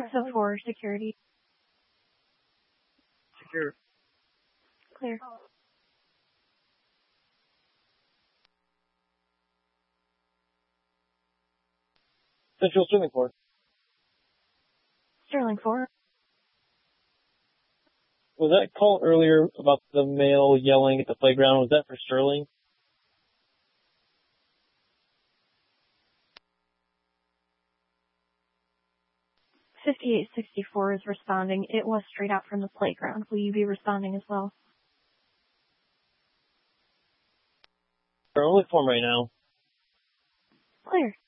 604, security. Secure. Clear. Central Sterling 4. Sterling 4. Was that call earlier about the male yelling at the playground? Was that for Sterling? $5864 is responding. It was straight out from the playground. Will you be responding as well? We're only form right now. Clear.